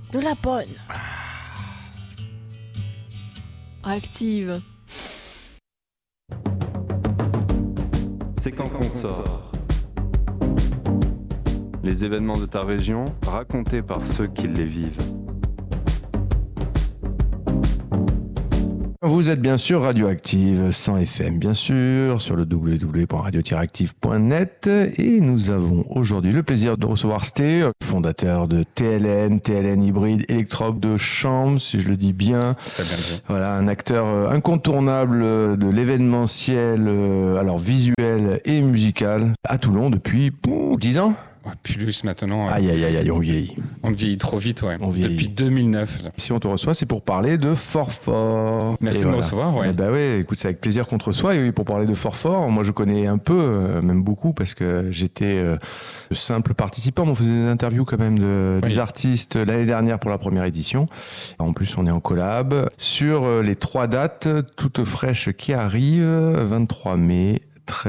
De la bonne. Active. C'est quand qu'on sort. Les événements de ta région racontés par ceux qui les vivent. Vous êtes bien sûr Radioactive 100 FM, bien sûr, sur le www.radio-active.net. Et nous avons aujourd'hui le plaisir de recevoir Sté, fondateur de TLN Hybride Électrope de Chambre, si je le dis bien. Très bien dit. Voilà, un acteur incontournable de l'événementiel, alors visuel et musical, à Toulon depuis 10 ans. Ouais, plus maintenant. Aïe, on vieillit. On vieillit trop vite, ouais. On vieillit. Depuis 2009. Là. Si on te reçoit, c'est pour parler de Fort. Merci de me recevoir, ouais. Bah ouais, écoute, c'est avec plaisir qu'on te reçoit. Et oui, pour parler de Fort, moi je connais un peu, même beaucoup, parce que j'étais simple participant. On faisait des interviews quand même des artistes l'année dernière pour la première édition. En plus, on est en collab sur les 3 dates toutes fraîches qui arrivent, 23 mai,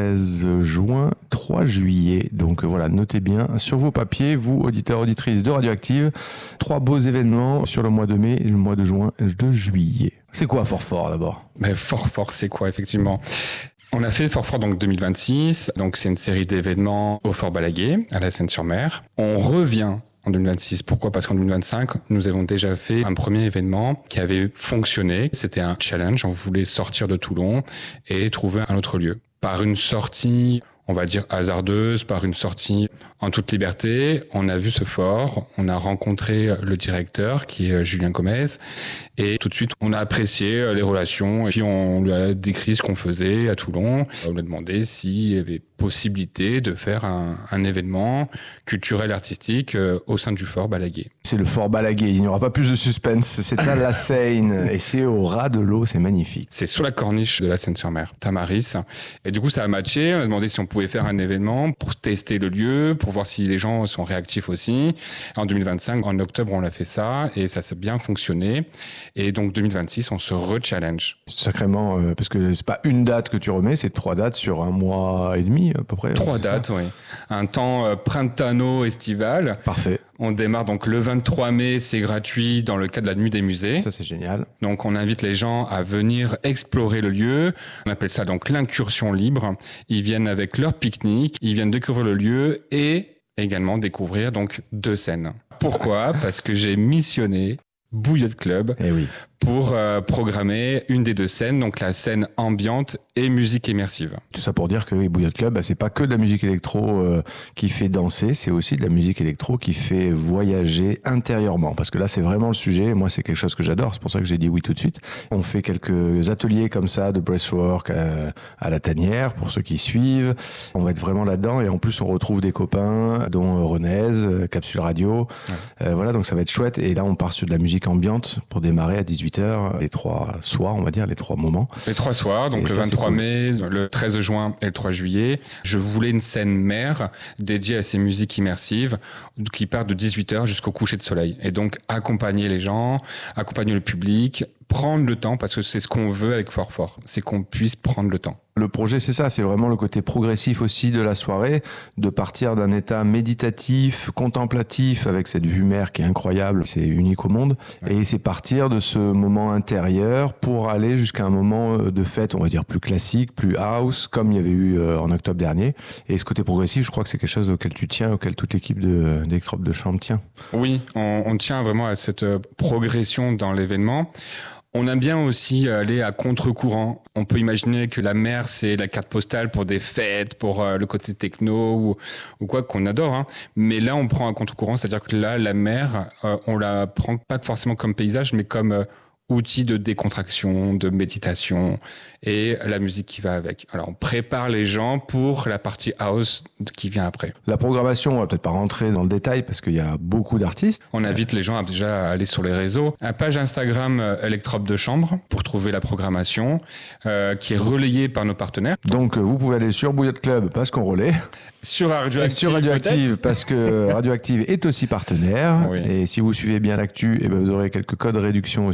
13 juin, 3 juillet. Donc voilà, notez bien sur vos papiers, vous, auditeurs, auditrices de Radioactive, 3 beaux événements sur le mois de mai, le mois de juin et de juillet. C'est quoi Fort d'abord ? Fort, c'est quoi, effectivement ? On a fait Fort donc 2026, donc c'est une série d'événements au Fort Balaguer, à la Seine-sur-Mer. On revient en 2026. Pourquoi ? Parce qu'en 2025, nous avons déjà fait un premier événement qui avait fonctionné. C'était un challenge, on voulait sortir de Toulon et trouver un autre lieu. Par une sortie, on va dire hasardeuse, par une sortie en toute liberté, on a vu ce fort, on a rencontré le directeur qui est Julien Gomez et tout de suite on a apprécié les relations et puis on lui a décrit ce qu'on faisait à Toulon. On lui a demandé s'il y avait possibilité de faire un événement culturel artistique au sein du Fort Balaguer. C'est le Fort Balaguer, il n'y aura pas plus de suspense, c'est à la Seine et c'est au ras de l'eau, c'est magnifique. C'est sur la corniche de la Seine-sur-Mer, Tamaris. Et du coup ça a matché, on a demandé si on pouvait faire un événement pour tester le lieu, pour voir si les gens sont réactifs aussi. En 2025, en octobre, on a fait ça et ça s'est bien fonctionné. Et donc 2026, on se re-challenge. Sacrément, parce que c'est pas une date que tu remets, c'est 3 dates sur un mois et demi à peu près. 3 dates, oui. Un temps printano-estival. Parfait. On démarre donc le 23 mai, c'est gratuit dans le cadre de la Nuit des musées. Ça, c'est génial. Donc, on invite les gens à venir explorer le lieu. On appelle ça donc l'incursion libre. Ils viennent avec leur pique-nique, ils viennent découvrir le lieu et également découvrir donc 2 scènes. Pourquoi ? Parce que j'ai missionné Bouillotte Club pour programmer une des 2 scènes, donc la scène ambiante et musique immersive. Tout ça pour dire que Bouillotte Club, c'est pas que de la musique électro qui fait danser, c'est aussi de la musique électro qui fait voyager intérieurement. Parce que là, c'est vraiment le sujet. Moi, c'est quelque chose que j'adore. C'est pour ça que j'ai dit oui tout de suite. On fait quelques ateliers comme ça de breathwork à la tanière pour ceux qui suivent. On va être vraiment là-dedans et en plus, on retrouve des copains, dont Renez, Capsule Radio. Ouais. Voilà, donc ça va être chouette. Et là, on part sur de la musique ambiante pour démarrer à 18h, les 3 soirs, on va dire, les 3 moments. Les 3 soirs, donc le 23 mai, le 13 juin et le 3 juillet. Je voulais une scène mère dédiée à ces musiques immersives qui partent de 18h jusqu'au coucher de soleil. Et donc, accompagner les gens, accompagner le public, prendre le temps, parce que c'est ce qu'on veut avec Fort, c'est qu'on puisse prendre le temps. Le projet, c'est ça, c'est vraiment le côté progressif aussi de la soirée, de partir d'un état méditatif, contemplatif, avec cette vue mer qui est incroyable, c'est unique au monde, et c'est partir de ce moment intérieur pour aller jusqu'à un moment de fête, on va dire plus classique, plus house, comme il y avait eu en octobre dernier. Et ce côté progressif, je crois que c'est quelque chose auquel tu tiens, auquel toute l'équipe d'Électrope de Chambre tient. Oui, on tient vraiment à cette progression dans l'événement. On aime bien aussi aller à contre-courant. On peut imaginer que la mer, c'est la carte postale pour des fêtes, pour le côté techno ou quoi qu'on adore. Hein. Mais là, on prend un contre-courant, c'est-à-dire que là, la mer, on la prend pas forcément comme paysage, mais comme outil de décontraction, de méditation et la musique qui va avec. Alors, on prépare les gens pour la partie house qui vient après. La programmation, on va peut-être pas rentrer dans le détail parce qu'il y a beaucoup d'artistes. On invite les gens à déjà aller sur les réseaux. Un page Instagram Électrope de Chambre pour trouver la programmation qui est relayée par nos partenaires. Donc, vous pouvez aller sur Bouillotte Club parce qu'on relaie. Sur Radioactive parce que Radioactive est aussi partenaire. Oui. Et si vous suivez bien l'actu, vous aurez quelques codes réduction aussi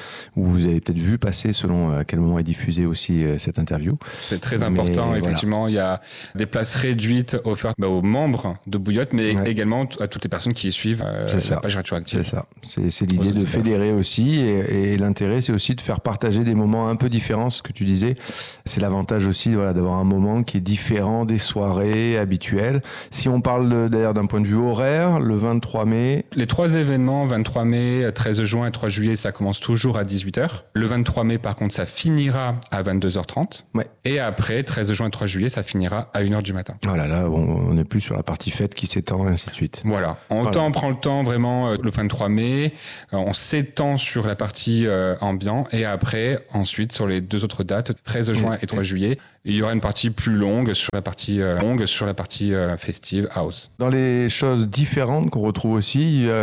où vous avez peut-être vu passer selon à quel moment est diffusée aussi cette interview. C'est très important, effectivement. Voilà. Il y a des places réduites offertes aux membres de Bouillotte, mais également à toutes les personnes qui suivent la page Rétroactive. C'est ça. C'est l'idée de fédérer aussi, et l'intérêt, c'est aussi de faire partager des moments un peu différents, ce que tu disais. C'est l'avantage aussi d'avoir un moment qui est différent des soirées habituelles. Si on parle d'ailleurs d'un point de vue horaire, le 23 mai... Les 3 événements, 23 mai, 13 juin et 3 juillet, ça commence toujours à 18h. Le 23 mai, par contre, ça finira à 22h30. Ouais. Et après, 13 juin et 3 juillet, ça finira à 1h du matin. Voilà, là, on n'est plus sur la partie fête qui s'étend et ainsi de suite. Voilà. On prend le temps vraiment le 23 mai. On s'étend sur la partie ambiant. Et après, ensuite, sur les 2 autres dates, 13 juin et 3 juillet, il y aura une partie plus longue sur la partie festive house. Dans les choses différentes qu'on retrouve aussi,